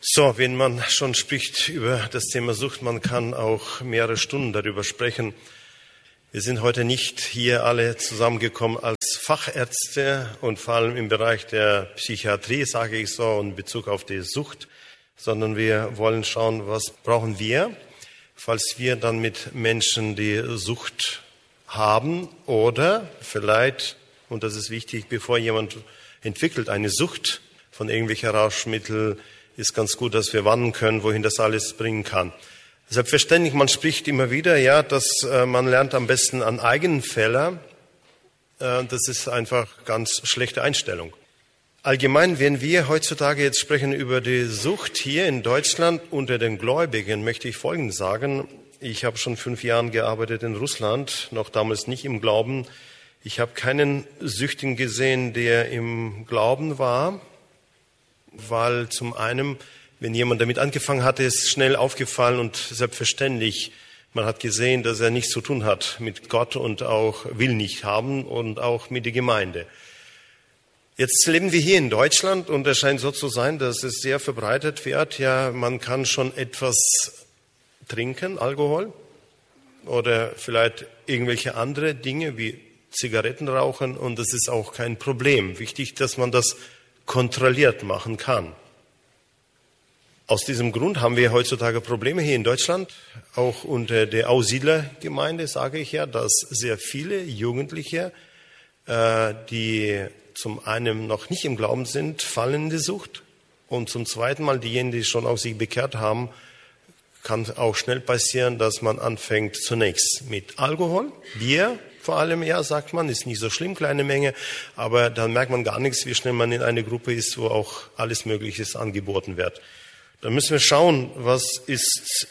So, wenn man schon spricht über das Thema Sucht, man kann auch mehrere Stunden darüber sprechen. Wir sind heute nicht hier alle zusammengekommen als Fachärzte und vor allem im Bereich der Psychiatrie, sage ich so, in Bezug auf die Sucht, sondern wir wollen schauen, was brauchen wir, falls wir dann mit Menschen die Sucht haben oder vielleicht, und das ist wichtig, bevor jemand entwickelt eine Sucht von irgendwelchen Rauschmitteln, ist ganz gut, dass wir warnen können, wohin das alles bringen kann. Selbstverständlich, man spricht immer wieder, ja, dass man lernt am besten an eigenen Fällen. Das ist einfach ganz schlechte Einstellung. Allgemein, wenn wir heutzutage jetzt sprechen über die Sucht hier in Deutschland unter den Gläubigen, möchte ich Folgendes sagen. Ich habe schon 5 Jahre gearbeitet in Russland, noch damals nicht im Glauben. Ich habe keinen Süchtigen gesehen, der im Glauben war, weil zum einen, wenn jemand damit angefangen hatte, ist schnell aufgefallen und selbstverständlich, man hat gesehen, dass er nichts zu tun hat mit Gott und auch will nicht haben und auch mit der Gemeinde. Jetzt leben wir hier in Deutschland und es scheint so zu sein, dass es sehr verbreitet wird. Ja, man kann schon etwas trinken, Alkohol oder vielleicht irgendwelche andere Dinge wie Zigaretten rauchen und das ist auch kein Problem. Wichtig, dass man das kontrolliert machen kann. Aus diesem Grund haben wir heutzutage Probleme hier in Deutschland, auch unter der Aussiedlergemeinde, sage ich ja, dass sehr viele Jugendliche, die zum einen noch nicht im Glauben sind, fallen in die Sucht und zum zweiten Mal diejenigen, die schon auf sich bekehrt haben, kann auch schnell passieren, dass man anfängt zunächst mit Alkohol, Bier, vor allem, ja, sagt man, ist nicht so schlimm, kleine Menge, aber dann merkt man gar nichts, wie schnell man in eine Gruppe ist, wo auch alles Mögliche angeboten wird. Da müssen wir schauen, was ist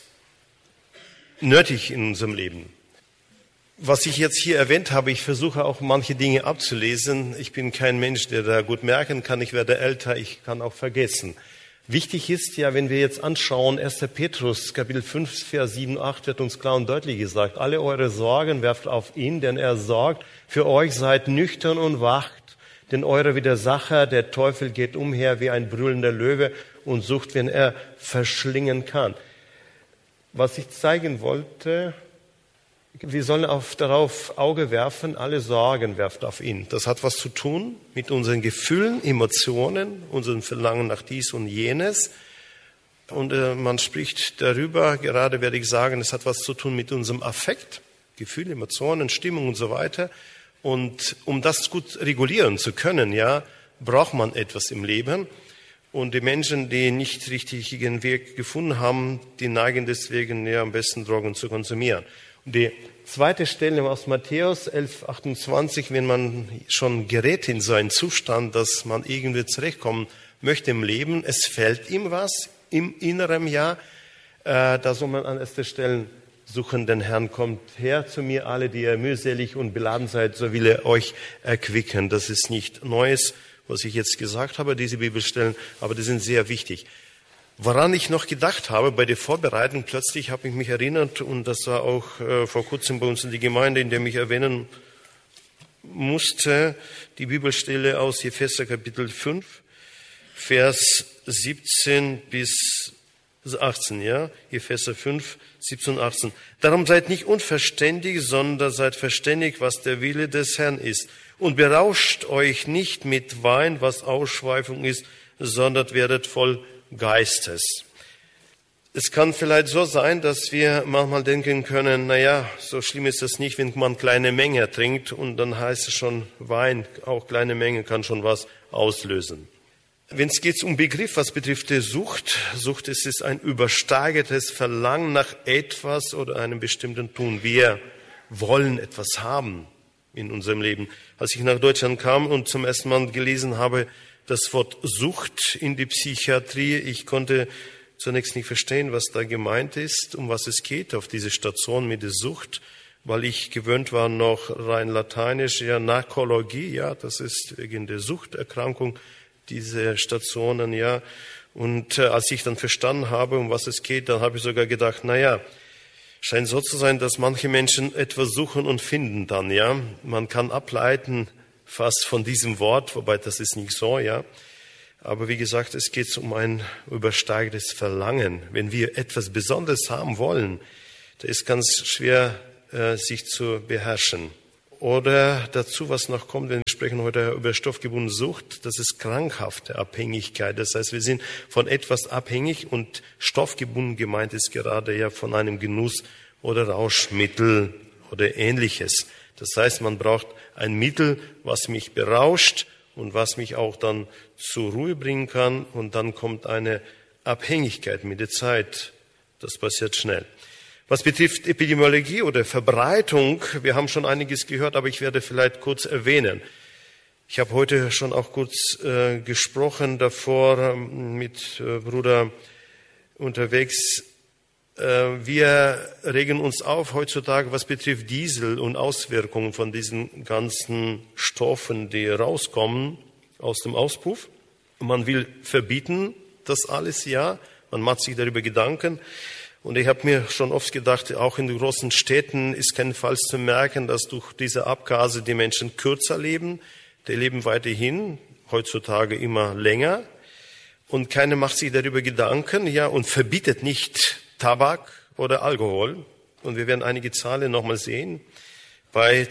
nötig in unserem Leben. Was ich jetzt hier erwähnt habe, ich versuche auch manche Dinge abzulesen. Ich bin kein Mensch, der da gut merken kann, ich werde älter, ich kann auch vergessen. Wichtig ist ja, wenn wir jetzt anschauen, 1. Petrus, Kapitel 5, Vers 7, 8 wird uns klar und deutlich gesagt, alle eure Sorgen werft auf ihn, denn er sorgt für euch, seid nüchtern und wacht, denn eure Widersacher, der Teufel, geht umher wie ein brüllender Löwe und sucht, wen er verschlingen kann. Was ich zeigen wollte, wir sollen darauf Auge werfen, alle Sorgen werft auf ihn. Das hat was zu tun mit unseren Gefühlen, Emotionen, unserem Verlangen nach dies und jenes. Und man spricht darüber, gerade werde ich sagen, es hat was zu tun mit unserem Affekt, Gefühle, Emotionen, Stimmung und so weiter. Und um das gut regulieren zu können, ja, braucht man etwas im Leben. Und die Menschen, die nicht richtigen Weg gefunden haben, die neigen deswegen ja am besten Drogen zu konsumieren. Die zweite Stelle aus Matthäus 11, 28, wenn man schon gerät in so einen Zustand, dass man irgendwie zurechtkommen möchte im Leben, es fällt ihm was im inneren Jahr, da soll man an erster Stelle suchen, den Herrn, kommt her zu mir, alle, die ihr mühselig und beladen seid, so will er euch erquicken. Das ist nicht Neues, was ich jetzt gesagt habe, diese Bibelstellen, aber die sind sehr wichtig. Woran ich noch gedacht habe bei der Vorbereitung, plötzlich habe ich mich erinnert, und das war auch vor kurzem bei uns in der Gemeinde, in der ich erwähnen musste, die Bibelstelle aus Epheser Kapitel 5, Vers 17 bis 18, ja, Epheser 5, 17 und 18. Darum seid nicht unverständig, sondern seid verständig, was der Wille des Herrn ist. Und berauscht euch nicht mit Wein, was Ausschweifung ist, sondern werdet voll Geistes. Es kann vielleicht so sein, dass wir manchmal denken können, naja, so schlimm ist es nicht, wenn man kleine Menge trinkt und dann heißt es schon Wein, auch kleine Menge kann schon was auslösen. Wenn es geht um Begriff, was betrifft die Sucht, Sucht ist es ein übersteigertes Verlangen nach etwas oder einem bestimmten Tun. Wir wollen etwas haben in unserem Leben. Als ich nach Deutschland kam und zum ersten Mal gelesen habe, das Wort Sucht in die Psychiatrie, ich konnte zunächst nicht verstehen, was da gemeint ist, um was es geht auf diese Station mit der Sucht, weil ich gewöhnt war noch rein lateinisch, ja, Narkologie, ja, das ist wegen der Suchterkrankung, diese Stationen, ja. Und als ich dann verstanden habe, um was es geht, dann habe ich sogar gedacht, naja, scheint so zu sein, dass manche Menschen etwas suchen und finden dann, ja. Man kann ableiten, fast von diesem Wort, wobei das ist nicht so, ja. Aber wie gesagt, es geht um ein übersteigendes Verlangen. Wenn wir etwas Besonderes haben wollen, da ist ganz schwer, sich zu beherrschen. Oder dazu, was noch kommt, wir sprechen heute über stoffgebundene Sucht, das ist krankhafte Abhängigkeit. Das heißt, wir sind von etwas abhängig und stoffgebunden gemeint ist gerade ja von einem Genuss oder Rauschmittel oder Ähnliches. Das heißt, man braucht ein Mittel, was mich berauscht und was mich auch dann zur Ruhe bringen kann. Und dann kommt eine Abhängigkeit mit der Zeit. Das passiert schnell. Was betrifft Epidemiologie oder Verbreitung, wir haben schon einiges gehört, aber ich werde vielleicht kurz erwähnen. Ich habe heute schon auch kurz gesprochen davor mit Bruder unterwegs. Wir regen uns auf heutzutage, was betrifft Diesel und Auswirkungen von diesen ganzen Stoffen, die rauskommen aus dem Auspuff. Man will verbieten das alles, ja. Man macht sich darüber Gedanken. Und ich habe mir schon oft gedacht, auch in den großen Städten ist keinesfalls zu merken, dass durch diese Abgase die Menschen kürzer leben. Die leben weiterhin, heutzutage immer länger. Und keiner macht sich darüber Gedanken, ja, und verbietet nicht Tabak oder Alkohol. Und wir werden einige Zahlen nochmal sehen. Bei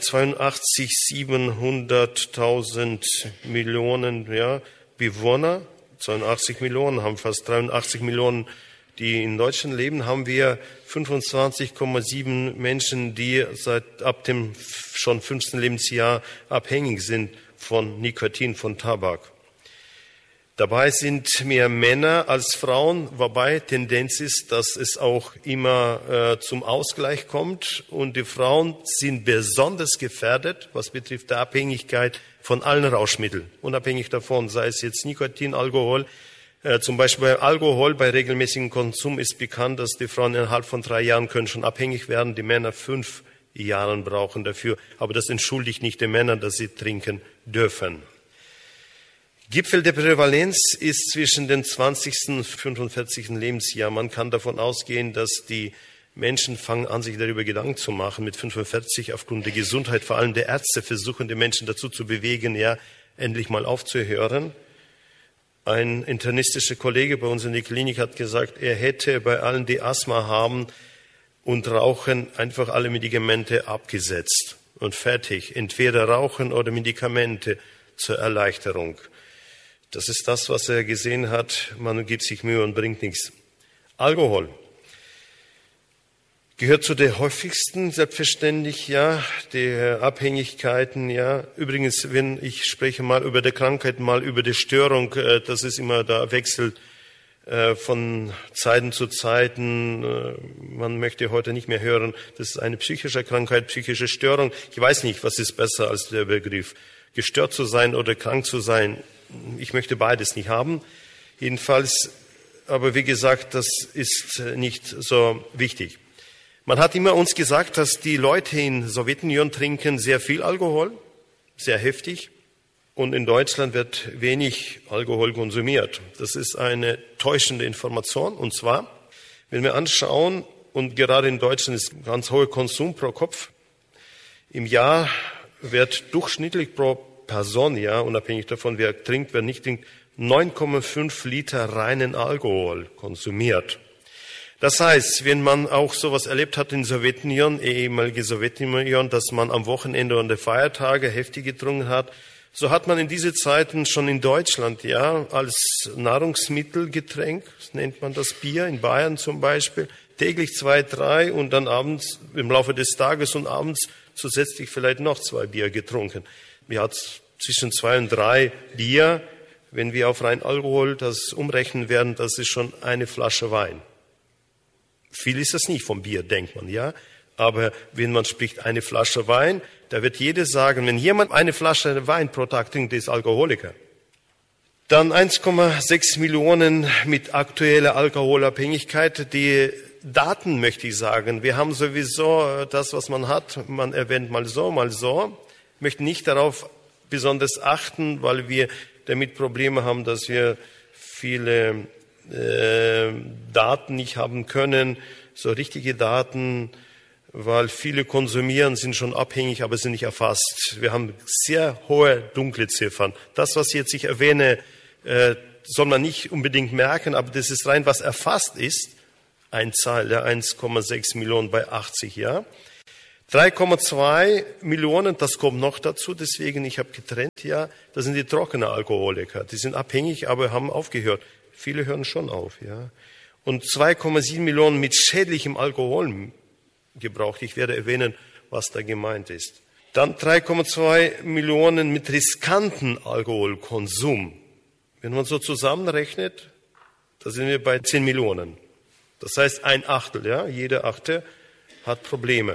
700.000 Millionen Bewohner, 82 Millionen, haben fast 83 Millionen, die in Deutschland leben, haben wir 25,7 Menschen, die ab dem schon 15. Lebensjahr abhängig sind von Nikotin, von Tabak. Dabei sind mehr Männer als Frauen, wobei Tendenz ist, dass es auch immer zum Ausgleich kommt. Und die Frauen sind besonders gefährdet, was betrifft der Abhängigkeit von allen Rauschmitteln. Unabhängig davon, sei es jetzt Nikotin, Alkohol. Zum Beispiel bei Alkohol, bei regelmäßigem Konsum ist bekannt, dass die Frauen innerhalb von 3 Jahren können schon abhängig werden, die Männer 5 Jahre brauchen dafür. Aber das entschuldigt nicht die Männer, dass sie trinken dürfen. Gipfel der Prävalenz ist zwischen dem 20. und 45. Lebensjahr. Man kann davon ausgehen, dass die Menschen fangen an, sich darüber Gedanken zu machen. Mit 45 aufgrund der Gesundheit, vor allem der Ärzte, versuchen die Menschen dazu zu bewegen, ja, endlich mal aufzuhören. Ein internistischer Kollege bei uns in der Klinik hat gesagt, er hätte bei allen, die Asthma haben und rauchen, einfach alle Medikamente abgesetzt und fertig. Entweder Rauchen oder Medikamente zur Erleichterung. Das ist das, was er gesehen hat. Man gibt sich Mühe und bringt nichts. Alkohol gehört zu der häufigsten, selbstverständlich, ja, der Abhängigkeiten, ja. Übrigens, wenn ich spreche mal über die Krankheit, mal über die Störung, das ist immer, da wechselt von Zeiten zu Zeiten. Man möchte heute nicht mehr hören, das ist eine psychische Krankheit, psychische Störung. Ich weiß nicht, was ist besser als der Begriff. Gestört zu sein oder krank zu sein. Ich möchte beides nicht haben. Jedenfalls, aber wie gesagt, das ist nicht so wichtig. Man hat immer uns gesagt, dass die Leute in Sowjetunion trinken sehr viel Alkohol, sehr heftig. Und in Deutschland wird wenig Alkohol konsumiert. Das ist eine täuschende Information. Und zwar, wenn wir anschauen, und gerade in Deutschland ist ein ganz hoher Konsum pro Kopf. Im Jahr wird durchschnittlich pro Person, ja, unabhängig davon, wer trinkt, wer nicht trinkt, 9,5 Liter reinen Alkohol konsumiert. Das heißt, wenn man auch sowas erlebt hat in Sowjetunion, ehemalige Sowjetunion, dass man am Wochenende und der Feiertage heftig getrunken hat, so hat man in diese Zeiten schon in Deutschland, ja, als Nahrungsmittelgetränk, nennt man das Bier, in Bayern zum Beispiel, täglich 2, 3 und dann abends, im Laufe des Tages und abends zusätzlich vielleicht noch 2 Bier getrunken. Wir hatten zwischen 2 und 3 Bier. Wenn wir auf rein Alkohol das umrechnen werden, das ist schon eine Flasche Wein. Viel ist das nicht vom Bier, denkt man, ja. Aber wenn man spricht, eine Flasche Wein, da wird jeder sagen, wenn jemand eine Flasche Wein pro Tag trinkt, ist Alkoholiker. Dann 1,6 Millionen mit aktueller Alkoholabhängigkeit. Die Daten möchte ich sagen. Wir haben sowieso das, was man hat. Man erwähnt mal so, mal so. Möchten nicht darauf besonders achten, weil wir damit Probleme haben, dass wir viele Daten nicht haben können, so richtige Daten, weil viele konsumieren, sind schon abhängig, aber sind nicht erfasst. Wir haben sehr hohe dunkle Ziffern. Das, was jetzt ich erwähne, soll man nicht unbedingt merken, aber das ist rein, was erfasst ist. Ein Zahl, ja, 1,6 Millionen bei 80, ja. 3,2 Millionen, das kommt noch dazu, deswegen, ich habe getrennt, ja, das sind die trockenen Alkoholiker. Die sind abhängig, aber haben aufgehört. Viele hören schon auf, ja. Und 2,7 Millionen mit schädlichem Alkoholgebrauch. Ich werde erwähnen, was da gemeint ist. Dann 3,2 Millionen mit riskanten Alkoholkonsum. Wenn man so zusammenrechnet, da sind wir bei 10 Millionen. Das heißt, ein Achtel, ja, jeder Achte hat Probleme.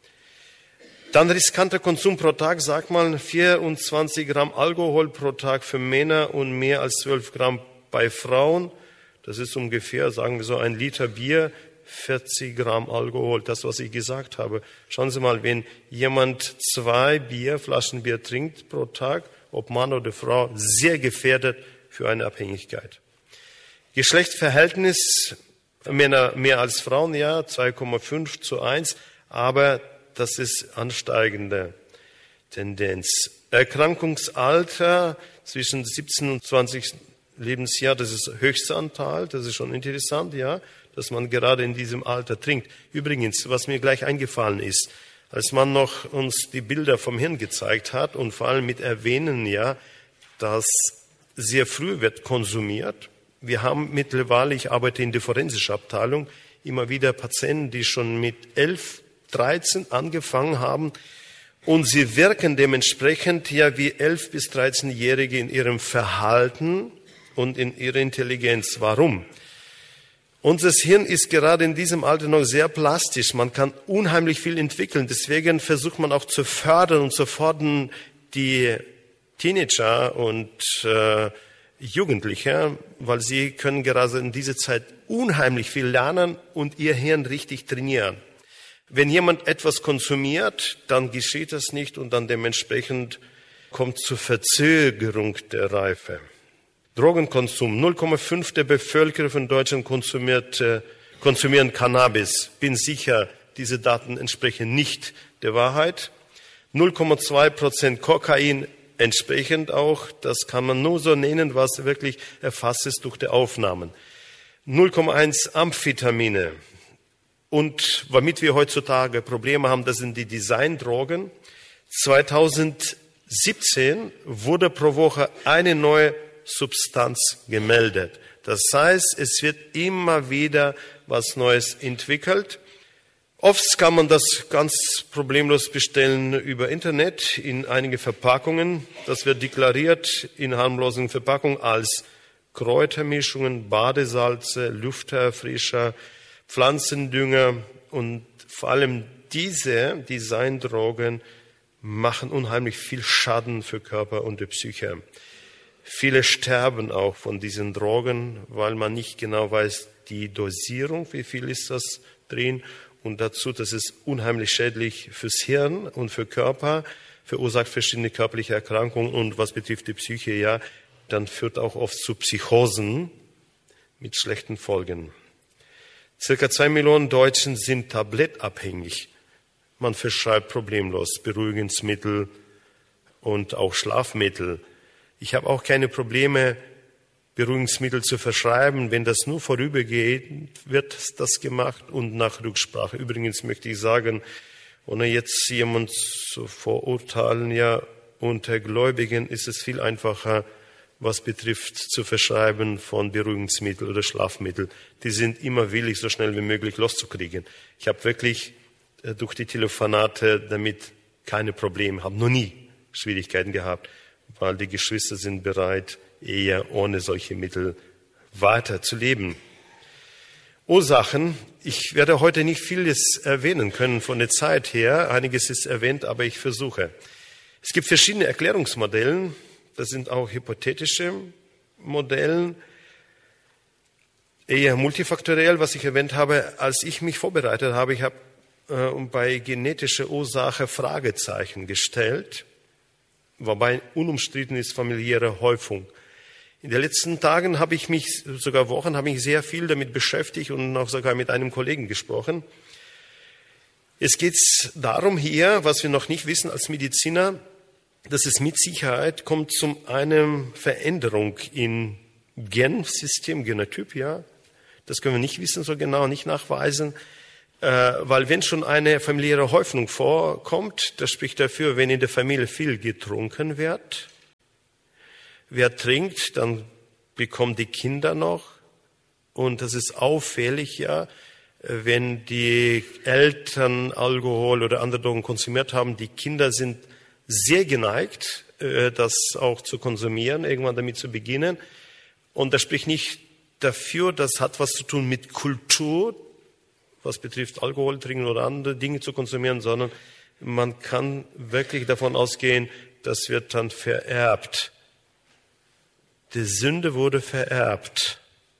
Dann riskanter Konsum pro Tag, sagt man 24 Gramm Alkohol pro Tag für Männer und mehr als 12 Gramm bei Frauen. Das ist ungefähr, sagen wir so, 1 Liter Bier, 40 Gramm Alkohol, das, was ich gesagt habe. Schauen Sie mal, wenn jemand 2 Flaschen Bier trinkt pro Tag, ob Mann oder Frau, sehr gefährdet für eine Abhängigkeit. Geschlechtsverhältnis, Männer mehr als Frauen, ja, 2,5:1, aber das ist ansteigende Tendenz. Erkrankungsalter zwischen 17 und 20 Lebensjahr, das ist höchster Anteil, das ist schon interessant, ja, dass man gerade in diesem Alter trinkt. Übrigens, was mir gleich eingefallen ist, als man noch uns die Bilder vom Hirn gezeigt hat und vor allem mit erwähnen, ja, dass sehr früh wird konsumiert. Wir haben mittlerweile, ich arbeite in der forensischen Abteilung, immer wieder Patienten, die schon mit 11, 13 angefangen haben und sie wirken dementsprechend ja wie 11- bis 13-Jährige in ihrem Verhalten und in ihrer Intelligenz. Warum? Unser Hirn ist gerade in diesem Alter noch sehr plastisch. Man kann unheimlich viel entwickeln. Deswegen versucht man auch zu fördern und zu fordern die Teenager und Jugendliche, weil sie können gerade in dieser Zeit unheimlich viel lernen und ihr Hirn richtig trainieren. Wenn jemand etwas konsumiert, dann geschieht das nicht und dann dementsprechend kommt zur Verzögerung der Reife. Drogenkonsum. 0,5 der Bevölkerung von Deutschland konsumieren Cannabis. Bin sicher, diese Daten entsprechen nicht der Wahrheit. 0,2% Kokain entsprechend auch. Das kann man nur so nennen, was wirklich erfasst ist durch die Aufnahmen. 0,1 Amphetamine. Und womit wir heutzutage Probleme haben, das sind die Designdrogen. 2017 wurde pro Woche eine neue Substanz gemeldet. Das heißt, es wird immer wieder was Neues entwickelt. Oft kann man das ganz problemlos bestellen über Internet in einige Verpackungen. Das wird deklariert in harmlosen Verpackungen als Kräutermischungen, Badesalze, Lufterfrischer, Pflanzendünger und vor allem diese Designdrogen machen unheimlich viel Schaden für Körper und die Psyche. Viele sterben auch von diesen Drogen, weil man nicht genau weiß, die Dosierung, wie viel ist das drin. Und dazu, das ist unheimlich schädlich fürs Hirn und für Körper, verursacht verschiedene körperliche Erkrankungen. Und was betrifft die Psyche, ja, dann führt auch oft zu Psychosen mit schlechten Folgen. Circa 2 Millionen Deutschen sind tablettabhängig. Man verschreibt problemlos Beruhigungsmittel und auch Schlafmittel. Ich habe auch keine Probleme, Beruhigungsmittel zu verschreiben. Wenn das nur vorübergeht, wird das gemacht und nach Rücksprache. Übrigens möchte ich sagen, ohne jetzt jemand zu verurteilen, ja, unter Gläubigen ist es viel einfacher, was betrifft zu verschreiben von Beruhigungsmittel oder Schlafmittel. Die sind immer willig, so schnell wie möglich loszukriegen. Ich habe wirklich durch die Telefonate damit keine Probleme, habe noch nie Schwierigkeiten gehabt, weil die Geschwister sind bereit, eher ohne solche Mittel weiter zu leben. Ursachen. Ich werde heute nicht vieles erwähnen können von der Zeit her. Einiges ist erwähnt, aber ich versuche. Es gibt verschiedene Erklärungsmodelle. Das sind auch hypothetische Modelle. Eher multifaktoriell, was ich erwähnt habe. Als ich mich vorbereitet habe, ich habe bei genetischer Ursache Fragezeichen gestellt, wobei unumstritten ist familiäre Häufung. In den letzten Tagen habe ich mich, sogar Wochen, habe ich sehr viel damit beschäftigt und auch sogar mit einem Kollegen gesprochen. Es geht darum hier, was wir noch nicht wissen als Mediziner, dass es mit Sicherheit kommt zu einer Veränderung in Gensystem, Genotyp, ja. Das können wir nicht wissen, so genau, nicht nachweisen. Weil wenn schon eine familiäre Häufung vorkommt, das spricht dafür, wenn in der Familie viel getrunken wird. Wer trinkt, dann bekommen die Kinder noch. Und das ist auffällig, ja, wenn die Eltern Alkohol oder andere Drogen konsumiert haben. Die Kinder sind sehr geneigt, das auch zu konsumieren, irgendwann damit zu beginnen. Und das spricht nicht dafür, das hat was zu tun mit Kultur, was betrifft Alkohol trinken oder andere Dinge zu konsumieren, sondern man kann wirklich davon ausgehen, das wird dann vererbt. Die Sünde wurde vererbt.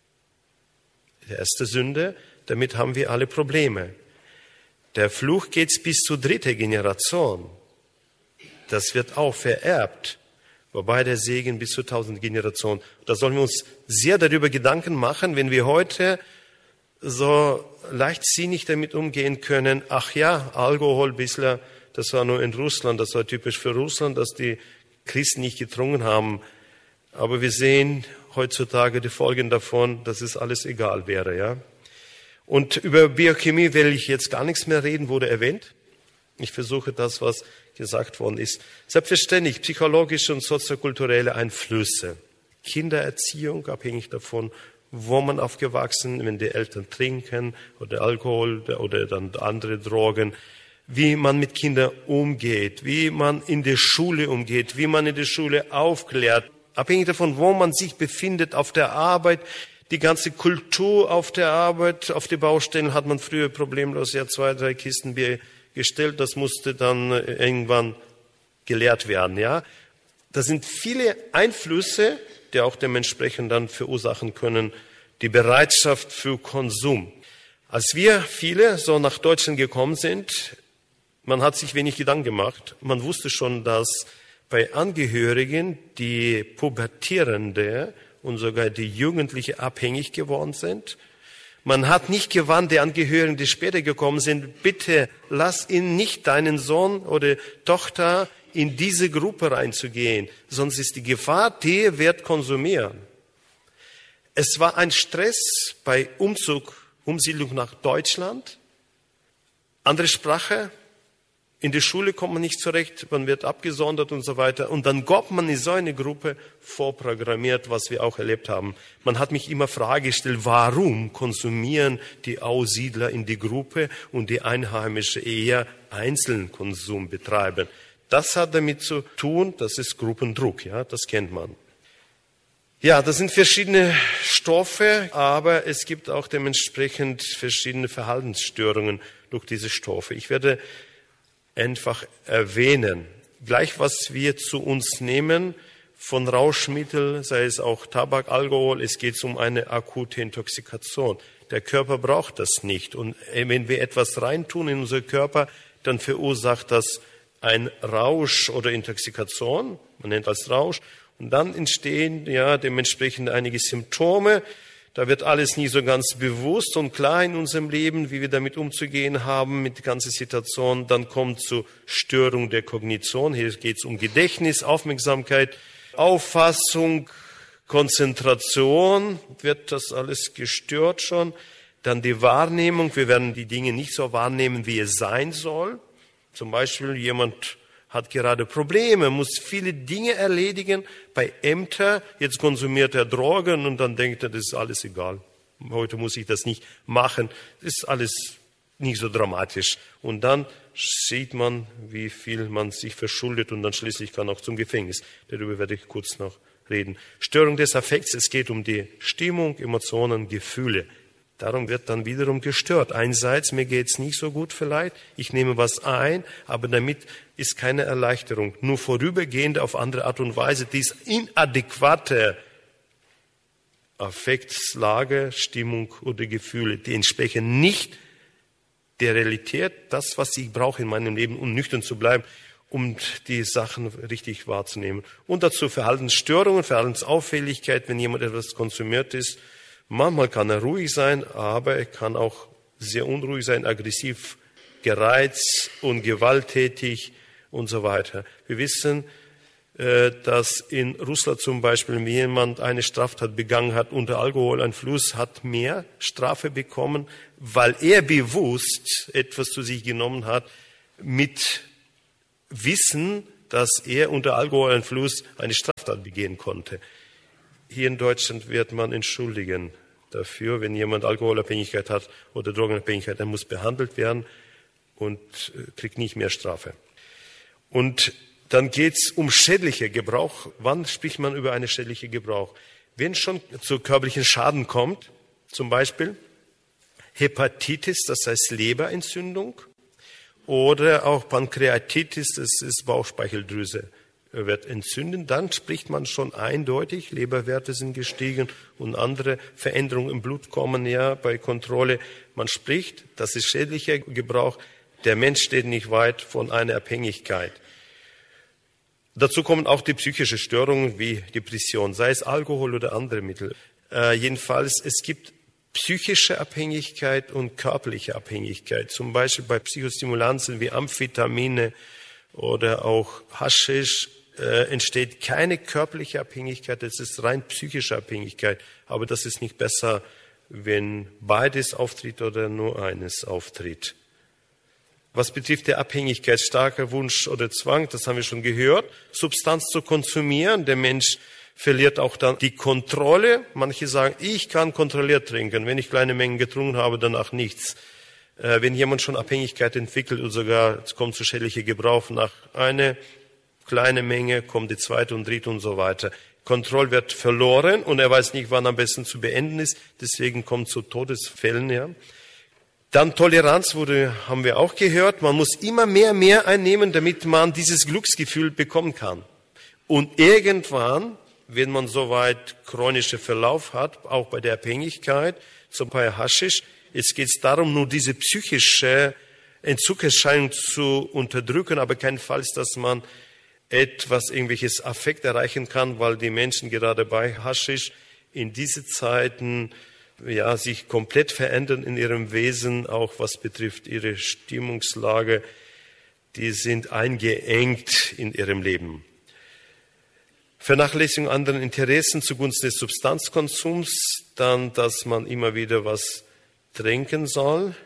Die erste Sünde, damit haben wir alle Probleme. Der Fluch geht bis zur 3. Generation. Das wird auch vererbt. Wobei der Segen bis zu 1000 Generationen. Da sollen wir uns sehr darüber Gedanken machen, wenn wir heute so leichtsinnig damit umgehen können. Ach ja, Alkohol bisher, das war nur in Russland, das war typisch für Russland, dass die Christen nicht getrunken haben. Aber wir sehen heutzutage die Folgen davon, dass es alles egal wäre, ja. Und über Biochemie will ich jetzt gar nichts mehr reden, wurde erwähnt. Ich versuche das, was gesagt worden ist. Selbstverständlich psychologische und soziokulturelle Einflüsse. Kindererziehung, abhängig davon, wo man aufgewachsen, wenn die Eltern trinken oder Alkohol oder dann andere Drogen, wie man mit Kindern umgeht, wie man in der Schule umgeht, wie man in der Schule aufklärt, abhängig davon, wo man sich befindet auf der Arbeit, die ganze Kultur auf der Arbeit, auf die Baustellen hat man früher problemlos ja 2, 3 Kisten Bier gestellt, das musste dann irgendwann gelehrt werden, ja. Das sind viele Einflüsse, die auch dementsprechend dann verursachen können, die Bereitschaft für Konsum. Als wir viele so nach Deutschland gekommen sind, man hat sich wenig Gedanken gemacht. Man wusste schon, dass bei Angehörigen, die Pubertierende und sogar die Jugendliche abhängig geworden sind. Man hat nicht gewarnt, die Angehörigen, die später gekommen sind, bitte lass ihn nicht, deinen Sohn oder Tochter, in diese Gruppe reinzugehen, sonst ist die Gefahr, der wird konsumieren. Es war ein Stress bei Umsiedlung nach Deutschland. Andere Sprache, in der Schule kommt man nicht zurecht, man wird abgesondert und so weiter. Und dann kommt man in so eine Gruppe vorprogrammiert, was wir auch erlebt haben. Man hat mich immer Frage gestellt, warum konsumieren die Aussiedler in die Gruppe und die Einheimischen eher einzelnen Konsum betreiben? Das hat damit zu tun, das ist Gruppendruck, ja, das kennt man. Ja, das sind verschiedene Stoffe, aber es gibt auch dementsprechend verschiedene Verhaltensstörungen durch diese Stoffe. Ich werde einfach erwähnen, gleich was wir zu uns nehmen von Rauschmitteln, sei es auch Tabak, Alkohol, es geht um eine akute Intoxikation. Der Körper braucht das nicht. Und wenn wir etwas reintun in unseren Körper, dann verursacht das ein Rausch oder Intoxikation, man nennt das Rausch, und dann entstehen ja dementsprechend einige Symptome. Da wird alles nie so ganz bewusst und klar in unserem Leben, wie wir damit umzugehen haben, mit der ganzen Situation. Dann kommt zu Störung der Kognition. Hier geht es um Gedächtnis, Aufmerksamkeit, Auffassung, Konzentration. Wird das alles gestört schon? Dann die Wahrnehmung. Wir werden die Dinge nicht so wahrnehmen, wie es sein soll. Zum Beispiel jemand hat gerade Probleme, muss viele Dinge erledigen bei Ämtern. Jetzt konsumiert er Drogen und dann denkt er, das ist alles egal. Heute muss ich das nicht machen. Das ist alles nicht so dramatisch. Und dann sieht man, wie viel man sich verschuldet und dann schließlich kann auch zum Gefängnis. Darüber werde ich kurz noch reden. Störung des Affekts, es geht um die Stimmung, Emotionen, Gefühle. Darum wird dann wiederum gestört. Einerseits, mir geht's nicht so gut vielleicht, ich nehme was ein, aber damit ist keine Erleichterung. Nur vorübergehend auf andere Art und Weise, dies inadäquate Affektslage, Stimmung oder Gefühle, die entsprechen nicht der Realität, das, was ich brauche in meinem Leben, um nüchtern zu bleiben, um die Sachen richtig wahrzunehmen. Und dazu Verhaltensstörungen, Verhaltensauffälligkeit, wenn jemand etwas konsumiert ist. Manchmal kann er ruhig sein, aber er kann auch sehr unruhig sein, dass in Russland zum Beispiel, wenn jemand eine Straftat begangen hat unter Alkoholeinfluss, hat mehr Strafe bekommen, weil er bewusst etwas zu sich genommen hat, mit Wissen, dass er unter Alkoholeinfluss eine Straftat begehen konnte. Hier in Deutschland wird man entschuldigen dafür, wenn jemand Alkoholabhängigkeit hat oder Drogenabhängigkeit, er muss behandelt werden und kriegt nicht mehr Strafe. Und dann geht's um schädlicher Gebrauch. Wann spricht man über einen schädlichen Gebrauch? Wenn schon zu körperlichen Schaden kommt, zum Beispiel Hepatitis, das heißt Leberentzündung, oder auch Pankreatitis, das ist Bauchspeicheldrüse, wird entzündet, dann spricht man schon eindeutig, Leberwerte sind gestiegen und andere Veränderungen im Blut kommen ja bei Kontrolle. Man spricht, das ist schädlicher Gebrauch, der Mensch steht nicht weit von einer Abhängigkeit. Dazu kommen auch die psychischen Störungen wie Depression, sei es Alkohol oder andere Mittel. Jedenfalls, es gibt psychische Abhängigkeit und körperliche Abhängigkeit. Zum Beispiel bei Psychostimulanzen wie Amphetamine oder auch Haschisch entsteht keine körperliche Abhängigkeit, es ist rein psychische Abhängigkeit. Aber das ist nicht besser, wenn beides auftritt oder nur eines auftritt. Was betrifft der Abhängigkeit, starker Wunsch oder Zwang, das haben wir schon gehört, Substanz zu konsumieren. Der Mensch verliert auch dann die Kontrolle. Manche sagen, ich kann kontrolliert trinken. Wenn ich kleine Mengen getrunken habe, danach nichts. Wenn jemand schon Abhängigkeit entwickelt und sogar es kommt zu schädlichem Gebrauch, nach einer kleinen Menge kommt die zweite und dritte und so weiter. Kontrolle wird verloren und er weiß nicht, wann am besten zu beenden ist. Deswegen kommt es zu Todesfällen. Ja. Dann Toleranz haben wir auch gehört. Man muss immer mehr einnehmen, damit man dieses Glücksgefühl bekommen kann. Und irgendwann, wenn man soweit chronischer Verlauf hat, auch bei der Abhängigkeit, zum Beispiel Haschisch, jetzt geht es darum, nur diese psychische Entzugserscheinung zu unterdrücken, aber keinenfalls, dass man irgendwelches Affekt erreichen kann, weil die Menschen gerade bei Haschisch in diese Zeiten sich komplett verändern in ihrem Wesen, auch was betrifft ihre Stimmungslage. Die sind eingeengt in ihrem Leben. Vernachlässigung anderen Interessen zugunsten des Substanzkonsums, dann, dass man immer wieder was trinken soll.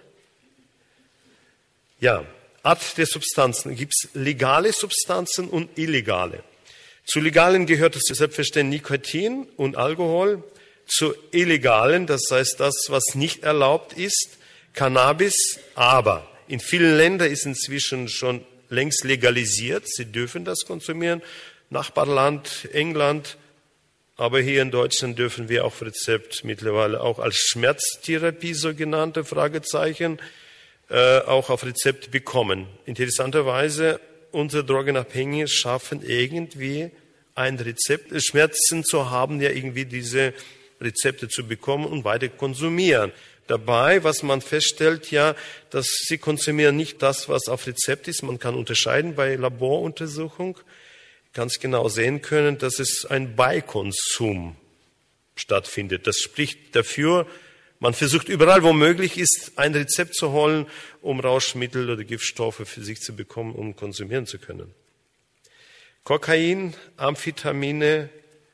Ja, Art der Substanzen. Gibt es legale Substanzen und illegale. Zu legalen gehört es selbstverständlich Nikotin und Alkohol. Zu illegalen, das heißt das, was nicht erlaubt ist, Cannabis. Aber in vielen Ländern ist inzwischen schon längst legalisiert. Sie dürfen das konsumieren. Nachbarland, England. Aber hier in Deutschland dürfen wir auf Rezept mittlerweile auch als Schmerztherapie, sogenannte Fragezeichen, auch auf Rezept bekommen. Interessanterweise, unsere Drogenabhängigen schaffen irgendwie ein Rezept, Schmerzen zu haben, ja irgendwie diese Rezepte zu bekommen und weiter konsumieren. Dabei, was man feststellt, ja, dass sie konsumieren nicht das, was auf Rezept ist. Man kann unterscheiden bei Laboruntersuchung, ganz genau sehen können, dass es ein Beikonsum stattfindet. Das spricht dafür, man versucht überall, wo möglich ist, ein Rezept zu holen, um Rauschmittel oder Giftstoffe für sich zu bekommen, um konsumieren zu können. Kokain, Amphetamine,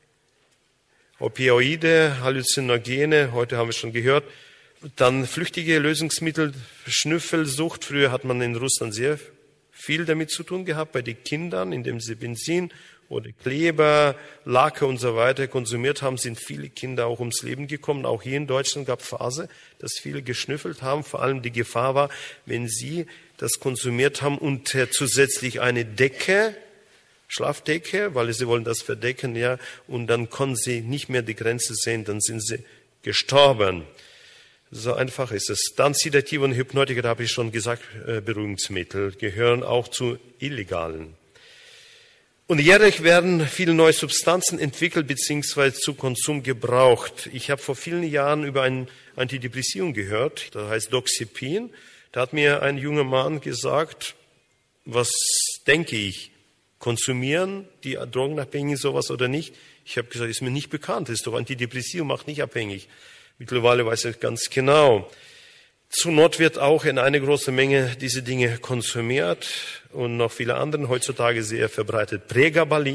Opioide, Halluzinogene, heute haben wir schon gehört. Dann flüchtige Lösungsmittel, Schnüffelsucht. Früher hat man in Russland sehr viel damit zu tun gehabt, bei den Kindern, indem sie Benzin oder Kleber, Lacke und so weiter konsumiert haben, sind viele Kinder auch ums Leben gekommen. Auch hier in Deutschland gab es Phase, dass viele geschnüffelt haben. Vor allem die Gefahr war, wenn sie das konsumiert haben und zusätzlich eine Decke, Schlafdecke, weil sie wollen das verdecken, ja, und dann konnten sie nicht mehr die Grenze sehen, dann sind sie gestorben. So einfach ist es. Dann Sedative und Hypnotika, da habe ich schon gesagt, Beruhigungsmittel gehören auch zu illegalen. Und jährlich werden viele neue Substanzen entwickelt bzw. zu Konsum gebraucht. Ich habe vor vielen Jahren über ein Antidepressivum gehört, das heißt Doxepin. Da hat mir ein junger Mann gesagt, was denke ich, konsumieren die Drogenabhängigen sowas oder nicht? Ich habe gesagt, ist mir nicht bekannt, das ist doch Antidepressivum, macht nicht abhängig. Mittlerweile weiß ich ganz genau. Zur Not wird auch in eine große Menge diese Dinge konsumiert und noch viele andere, heutzutage sehr verbreitet. Pregabalin,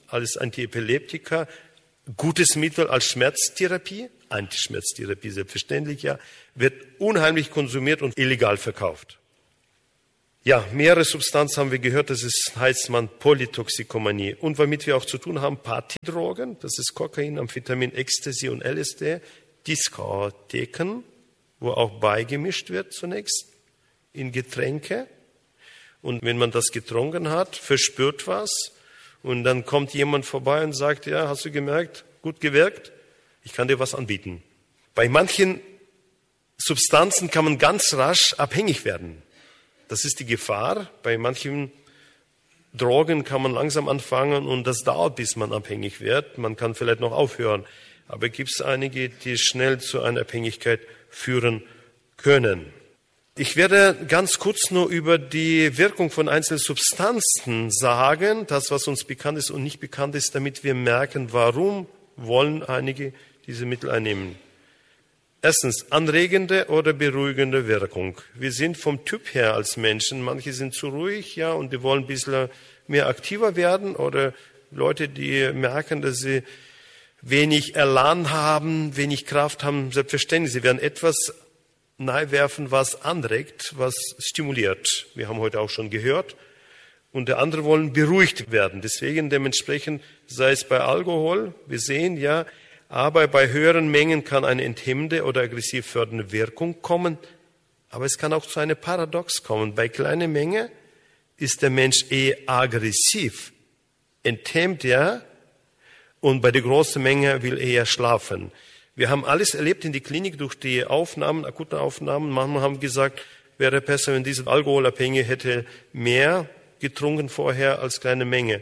als Antiepileptika, gutes Mittel als Schmerztherapie, Antischmerztherapie selbstverständlich, ja, wird unheimlich konsumiert und illegal verkauft. Ja, mehrere Substanzen haben wir gehört, heißt man Polytoxikomanie. Und womit wir auch zu tun haben, Partydrogen, das ist Kokain, Amphetamin, Ecstasy und LSD, Diskotheken, wo auch beigemischt wird zunächst in Getränke. Und wenn man das getrunken hat, verspürt was und dann kommt jemand vorbei und sagt, ja, hast du gemerkt, gut gewirkt, ich kann dir was anbieten. Bei manchen Substanzen kann man ganz rasch abhängig werden. Das ist die Gefahr. Bei manchen Drogen kann man langsam anfangen und das dauert, bis man abhängig wird. Man kann vielleicht noch aufhören. Aber gibt es einige, die schnell zu einer Abhängigkeit führen können. Ich werde ganz kurz nur über die Wirkung von einzelnen Substanzen sagen, das, was uns bekannt ist und nicht bekannt ist, damit wir merken, warum wollen einige diese Mittel einnehmen. Erstens, anregende oder beruhigende Wirkung. Wir sind vom Typ her als Menschen, manche sind zu ruhig, ja, und die wollen ein bisschen mehr aktiver werden, oder Leute, die merken, dass sie wenig Elan haben, wenig Kraft haben, selbstverständlich, sie werden etwas nahwerfen, was anregt, was stimuliert. Wir haben heute auch schon gehört. Und der andere wollen beruhigt werden. Deswegen dementsprechend, sei es bei Alkohol, wir sehen ja, aber bei höheren Mengen kann eine enthemmende oder aggressiv fördernde Wirkung kommen. Aber es kann auch zu einem Paradox kommen. Bei kleiner Menge ist der Mensch eher aggressiv, enthemmt ja, und bei der großen Menge will er eher schlafen. Wir haben alles erlebt in der Klinik durch die Aufnahmen, akuten Aufnahmen. Manchmal haben gesagt, wäre besser, wenn dieser Alkoholabhängige hätte mehr getrunken vorher als kleine Menge.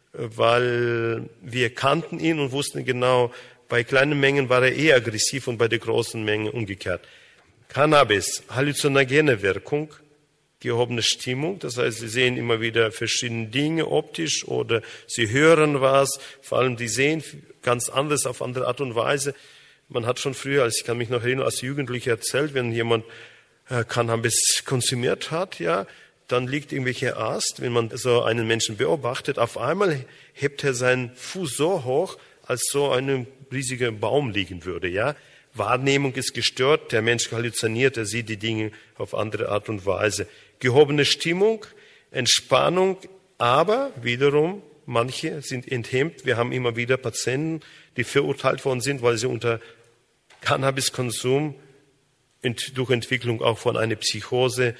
Weil wir kannten ihn und wussten genau, bei kleinen Mengen war er eher aggressiv und bei der großen Menge umgekehrt. Cannabis, halluzinogene Wirkung, gehobene Stimmung. Das heißt, Sie sehen immer wieder verschiedene Dinge optisch oder Sie hören was. Vor allem, die sehen ganz anders auf andere Art und Weise. Man hat schon früher, ich kann mich noch erinnern, als Jugendlicher erzählt, wenn jemand Cannabis konsumiert hat, ja, dann liegt irgendwelcher Arzt, wenn man so einen Menschen beobachtet, auf einmal hebt er seinen Fuß so hoch, als so ein riesiger Baum liegen würde, ja. Wahrnehmung ist gestört, der Mensch halluziniert, er sieht die Dinge auf andere Art und Weise. Gehobene Stimmung, Entspannung, aber wiederum, manche sind enthemmt. Wir haben immer wieder Patienten, die verurteilt worden sind, weil sie unter Cannabiskonsum durch Entwicklung auch von einer Psychose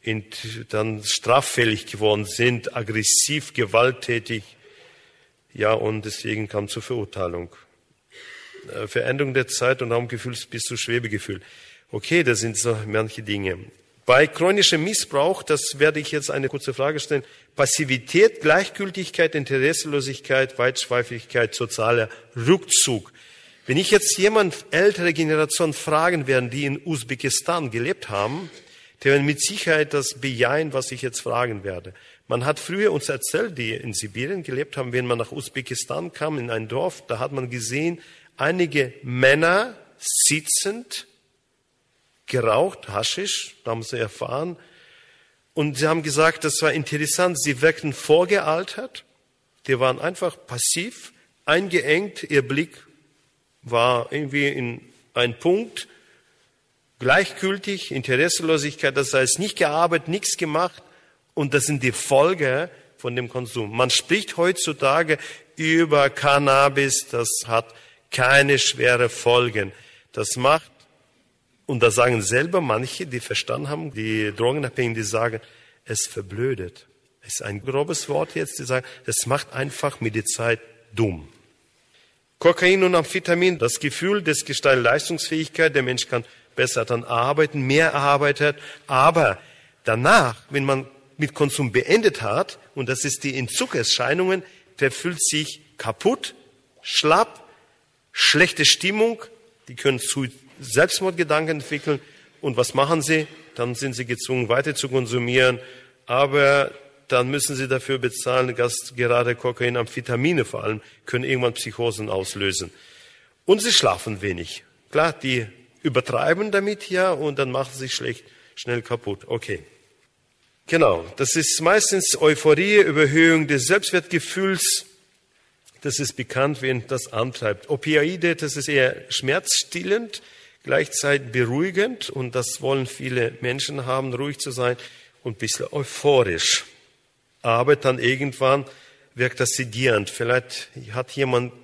dann straffällig geworden sind, aggressiv, gewalttätig. Ja, und deswegen kam zur Verurteilung. Veränderung der Zeit und Raumgefühl bis zu Schwebegefühl. Okay, das sind so manche Dinge. Bei chronischem Missbrauch, das werde ich jetzt eine kurze Frage stellen, Passivität, Gleichgültigkeit, Interesselosigkeit, Weitschweifigkeit, sozialer Rückzug. Wenn ich jetzt jemand ältere Generation fragen werde, die in Usbekistan gelebt haben, der wird mit Sicherheit das bejahen, was ich jetzt fragen werde. Man hat früher uns erzählt, die in Sibirien gelebt haben, wenn man nach Usbekistan kam, in ein Dorf, da hat man gesehen, einige Männer sitzend, geraucht, Haschisch, da haben sie erfahren. Und sie haben gesagt, das war interessant, sie wirkten vorgealtert, die waren einfach passiv, eingeengt, ihr Blick war irgendwie in einen Punkt, gleichgültig, Interesselosigkeit, das heißt nicht gearbeitet, nichts gemacht. Und das sind die Folgen von dem Konsum. Man spricht heutzutage über Cannabis, das hat keine schwere Folgen. Das macht, und das sagen selber manche, die verstanden haben, die Drogenabhängigen, die sagen, es verblödet. Das ist ein grobes Wort jetzt, die sagen, das macht einfach mit der Zeit dumm. Kokain und Amphetamin, das Gefühl des gesteigten Leistungsfähigkeit, der Mensch kann besser dann arbeiten, mehr arbeitet, aber danach, wenn man mit Konsum beendet hat, und das ist die Entzugserscheinungen, der fühlt sich kaputt, schlapp, schlechte Stimmung, die können zu Selbstmordgedanken entwickeln. Und was machen sie? Dann sind sie gezwungen, weiter zu konsumieren, aber dann müssen sie dafür bezahlen, dass gerade Kokain, Amphetamine vor allem, können irgendwann Psychosen auslösen. Und sie schlafen wenig. Klar, die übertreiben damit ja und dann machen sie sich schnell kaputt. Okay. Genau, das ist meistens Euphorie, Überhöhung des Selbstwertgefühls, Das ist bekannt, wen das antreibt. Opioide, das ist eher schmerzstillend, gleichzeitig beruhigend. Und das wollen viele Menschen haben, ruhig zu sein und ein bisschen euphorisch. Aber dann irgendwann wirkt das sedierend. Vielleicht hat jemand